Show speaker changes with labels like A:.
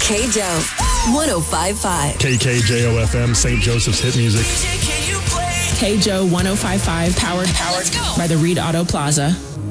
A: KJO 1055.
B: KKJO FM, St. Joseph's Hit Music.
C: KJO 1055, powered by the Reed Auto Plaza.